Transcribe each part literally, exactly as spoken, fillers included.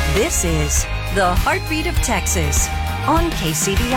This is the Heartbeat of Texas on K C B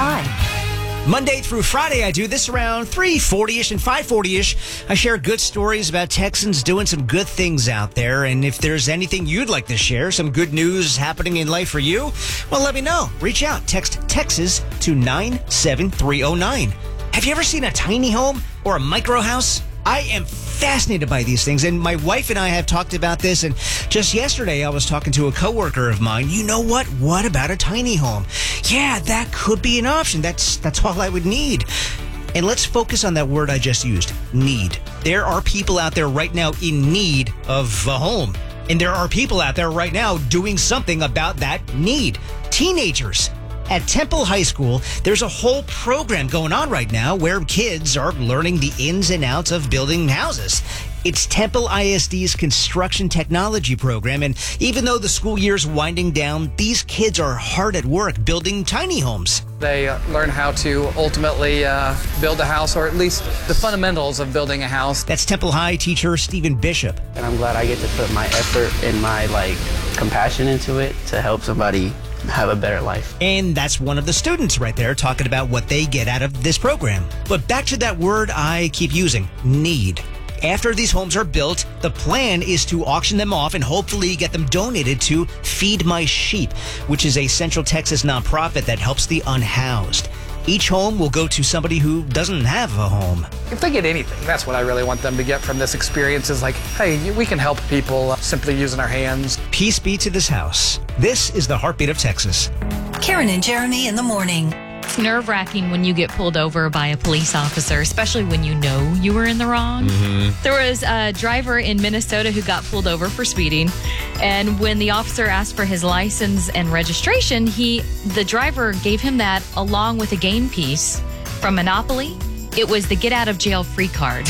I. Monday through Friday, I do this around three forty-ish and five forty-ish. I share good stories about Texans doing some good things out there. And if there's anything you'd like to share, some good news happening in life for you, well, let me know. Reach out. Text Texas to nine seven three oh nine. Have you ever seen a tiny home or a micro house? I am fascinated by these things, and my wife and I have talked about this, and just yesterday I was talking to a coworker of mine. You know what? What about a tiny home? Yeah, that could be an option. That's that's all I would need. And let's focus on that word I just used, need. There are people out there right now in need of a home, and there are people out there right now doing something about that need. Teenagers. At Temple High School, there's a whole program going on right now where kids are learning the ins and outs of building houses. It's Temple I S D's construction technology program, and even though the school year's winding down, these kids are hard at work building tiny homes. They uh, learn how to ultimately uh, build a house, or at least the fundamentals of building a house. That's Temple High teacher Stephen Bishop. And I'm glad I get to put my effort and my like compassion into it to help somebody have a better life. And that's one of the students right there talking about what they get out of this program. But back to that word I keep using, need. After these homes are built, the plan is to auction them off and hopefully get them donated to Feed My Sheep, which is a Central Texas nonprofit that helps the unhoused. Each home will go to somebody who doesn't have a home. If they get anything, that's what I really want them to get from this experience is like, hey, we can help people uh, simply using our hands. Peace be to this house. This is the Heartbeat of Texas. Karen and Jeremy in the morning. It's nerve-wracking when you get pulled over by a police officer, especially when you know you were in the wrong. Mm-hmm. There was a driver in Minnesota who got pulled over for speeding, and when the officer asked for his license and registration, he, the driver gave him that along with a game piece from Monopoly. It was the get out of jail free card.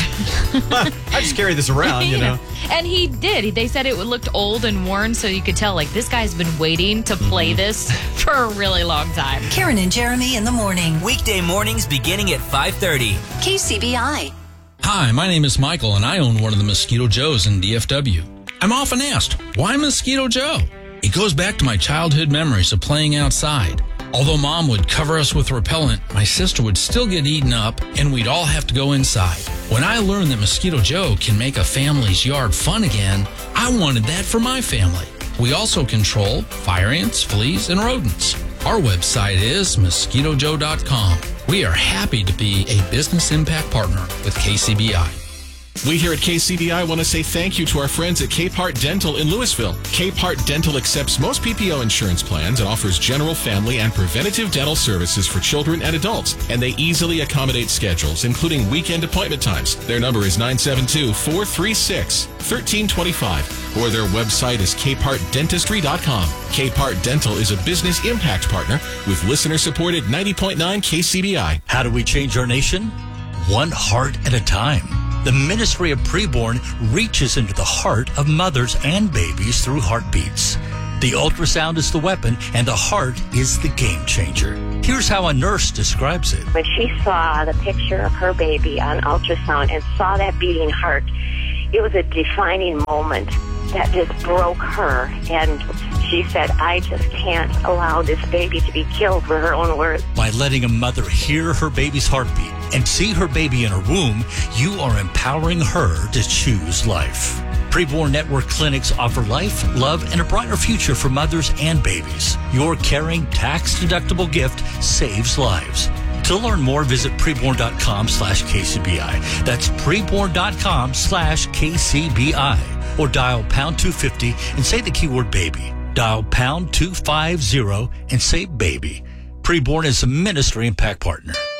I just carry this around, you know. And he did. They said it looked old and worn, so you could tell, like, this guy's been waiting to play mm-hmm. this for a really long time. Karen and Jeremy in the morning. Weekday mornings beginning at five thirty. K C B I. Hi, my name is Michael, and I own one of the Mosquito Joes in D F W. I'm often asked, why Mosquito Joe? It goes back to my childhood memories of playing outside. Although Mom would cover us with repellent, my sister would still get eaten up, and we'd all have to go inside. When I learned that Mosquito Joe can make a family's yard fun again, I wanted that for my family. We also control fire ants, fleas, and rodents. Our website is mosquito joe dot com. We are happy to be a business impact partner with K C B I. We here at K C B I want to say thank you to our friends at Capehart Dental in Louisville. Capehart Dental accepts most P P O insurance plans and offers general, family, and preventative dental services for children and adults. And they easily accommodate schedules, including weekend appointment times. Their number is nine seven two, four three six, one three two five, or their website is capehart dentistry dot com. Capehart Dental is a business impact partner with listener-supported ninety point nine K C B I. How do we change our nation? One heart at a time. The Ministry of Preborn reaches into the heart of mothers and babies through heartbeats. The ultrasound is the weapon, and the heart is the game changer. Here's how a nurse describes it. When she saw the picture of her baby on ultrasound and saw that beating heart, it was a defining moment that just broke her. And she said, I just can't allow this baby to be killed, for her own words. By letting a mother hear her baby's heartbeat and see her baby in her womb, you are empowering her to choose life. Preborn Network clinics offer life, love, and a brighter future for mothers and babies. Your caring, tax-deductible gift saves lives. To learn more, visit preborn dot com slash K C B I. That's preborn dot com slash K C B I. Or dial pound two fifty and say the keyword baby. Dial pound two fifty and say baby. Preborn is a ministry impact partner.